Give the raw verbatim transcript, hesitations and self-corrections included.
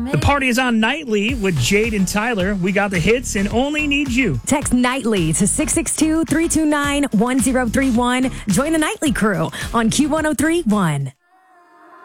The party is on Nightly with Jade and Tyler. We got the hits and Only Need You. Text Nightly to six six two, three two nine, one zero three one. Join the Nightly crew on Q one oh three point one.